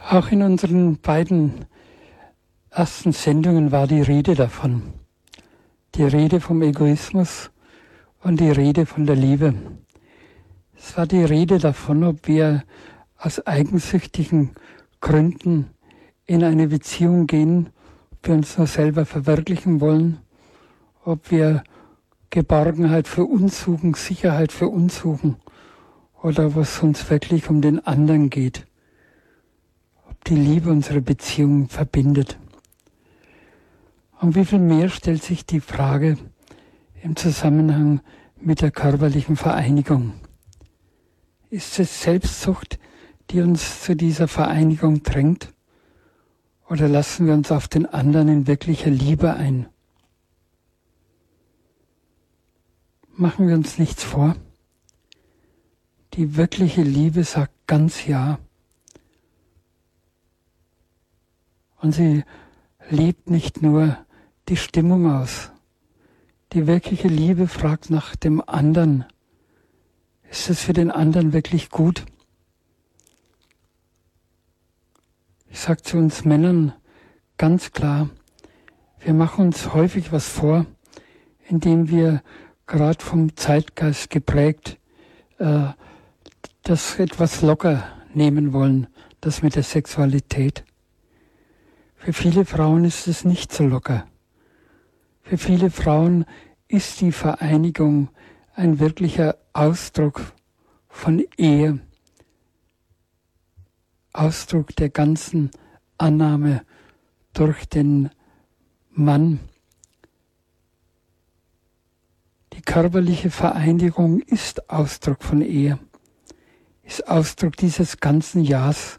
Auch in unseren beiden ersten Sendungen war die Rede davon. Die Rede vom Egoismus und die Rede von der Liebe. Es war die Rede davon, ob wir aus eigensüchtigen Gründen in eine Beziehung gehen, ob wir uns nur selber verwirklichen wollen, ob wir Geborgenheit für uns suchen, Sicherheit für uns suchen oder ob es uns wirklich um den anderen geht. Ob die Liebe unsere Beziehung verbindet. Und wie viel mehr stellt sich die Frage im Zusammenhang mit der körperlichen Vereinigung. Ist es Selbstsucht, die uns zu dieser Vereinigung drängt? Oder lassen wir uns auf den anderen in wirklicher Liebe ein? Machen wir uns nichts vor. Die wirkliche Liebe sagt ganz ja. Und sie lebt nicht nur die Stimmung aus. Die wirkliche Liebe fragt nach dem anderen. Ist es für den anderen wirklich gut? Ich sage zu uns Männern ganz klar, wir machen uns häufig was vor, indem wir gerade vom Zeitgeist geprägt das etwas locker nehmen wollen, das mit der Sexualität. Für viele Frauen ist es nicht so locker. Für viele Frauen ist die Vereinigung ein wirklicher Ausdruck von Ehe, Ausdruck der ganzen Annahme durch den Mann. Die körperliche Vereinigung ist Ausdruck von Ehe, ist Ausdruck dieses ganzen Ja's.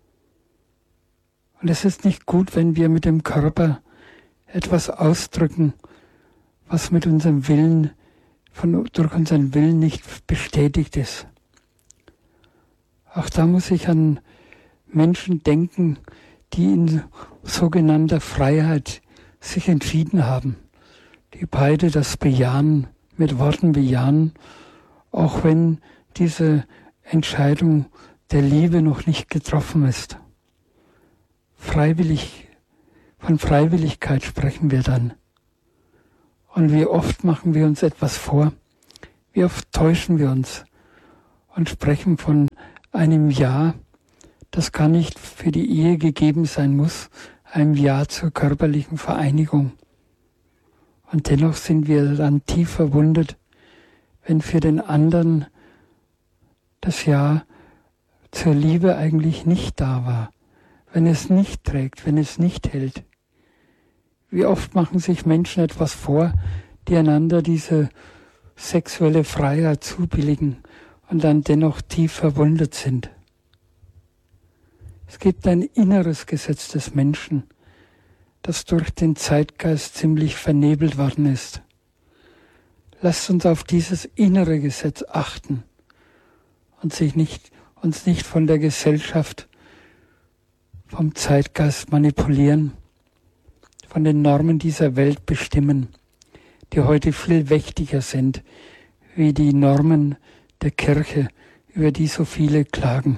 Und es ist nicht gut, wenn wir mit dem Körper etwas ausdrücken, was mit unserem Willen, durch unseren Willen nicht bestätigt ist. Auch da muss ich an Menschen denken, die in sogenannter Freiheit sich entschieden haben, die beide das bejahen, mit Worten bejahen, auch wenn diese Entscheidung der Liebe noch nicht getroffen ist. Von Freiwilligkeit sprechen wir dann. Und wie oft machen wir uns etwas vor, wie oft täuschen wir uns und sprechen von einem Ja, das gar nicht für die Ehe gegeben sein muss, einem Ja zur körperlichen Vereinigung. Und dennoch sind wir dann tief verwundet, wenn für den anderen das Ja zur Liebe eigentlich nicht da war, wenn es nicht trägt, wenn es nicht hält. Wie oft machen sich Menschen etwas vor, die einander diese sexuelle Freiheit zubilligen und dann dennoch tief verwundet sind. Es gibt ein inneres Gesetz des Menschen, das durch den Zeitgeist ziemlich vernebelt worden ist. Lasst uns auf dieses innere Gesetz achten und uns nicht von der Gesellschaft, vom Zeitgeist manipulieren, von den Normen dieser Welt bestimmen, die heute viel wichtiger sind, wie die Normen der Kirche, über die so viele klagen.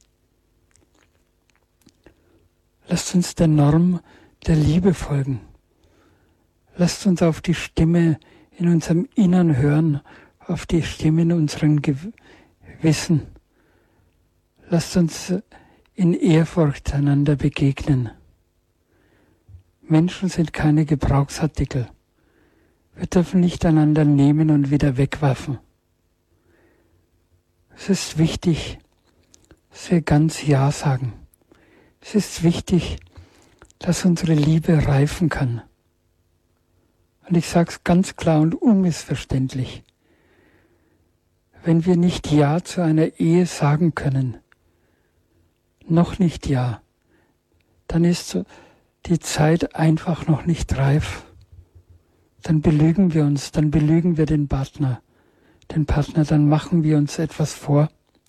Lasst uns der Norm der Liebe folgen. Lasst uns auf die Stimme in unserem Innern hören, auf die Stimme in unserem Gewissen. Lasst uns in Ehrfurcht einander begegnen. Menschen sind keine Gebrauchsartikel. Wir dürfen nicht einander nehmen und wieder wegwerfen. Es ist wichtig, dass wir ganz Ja sagen. Es ist wichtig, dass unsere Liebe reifen kann. Und ich sage es ganz klar und unmissverständlich. Wenn wir nicht Ja zu einer Ehe sagen können, noch nicht Ja, dann ist die Zeit einfach noch nicht reif. Dann belügen wir uns, dann belügen wir den Partner, dann machen wir uns etwas vor.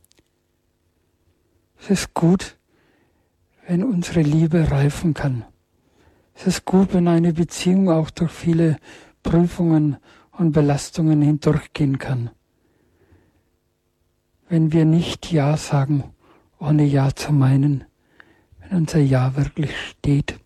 Es ist gut, wenn unsere Liebe reifen kann. Es ist gut, wenn eine Beziehung auch durch viele Prüfungen und Belastungen hindurchgehen kann. Wenn wir nicht Ja sagen, ohne Ja zu meinen. wenn unser Ja wirklich steht.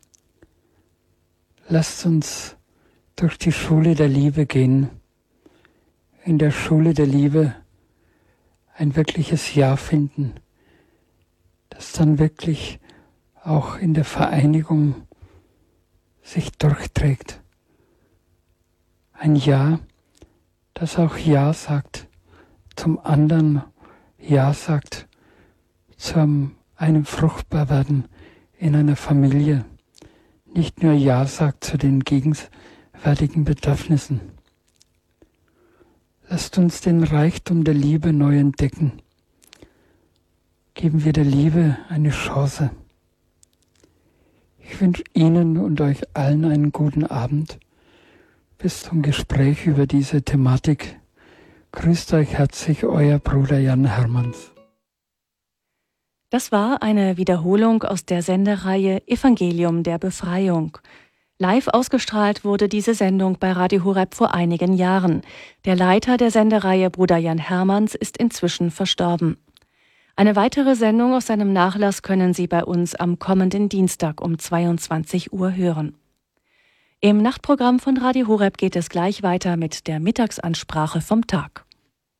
Lasst uns durch die Schule der Liebe gehen. In der Schule der Liebe ein wirkliches Ja finden, das dann wirklich auch in der Vereinigung sich durchträgt. Ein Ja, das auch Ja sagt zum anderen, Ja sagt zu einem Fruchtbarwerden in einer Familie. Nicht nur Ja sagt zu den gegenwärtigen Bedürfnissen. Lasst uns den Reichtum der Liebe neu entdecken. Geben wir der Liebe eine Chance. Ich wünsche Ihnen und euch allen einen guten Abend. Bis zum Gespräch über diese Thematik. Grüßt euch herzlich, euer Bruder Jan Hermanns. Das war eine Wiederholung aus der Sendereihe Evangelium der Befreiung. Live ausgestrahlt wurde diese Sendung bei Radio Horeb vor einigen Jahren. Der Leiter der Sendereihe, Bruder Jan Hermanns, ist inzwischen verstorben. Eine weitere Sendung aus seinem Nachlass können Sie bei uns am kommenden Dienstag um 22 Uhr hören. Im Nachtprogramm von Radio Horeb geht es gleich weiter mit der Mittagsansprache vom Tag.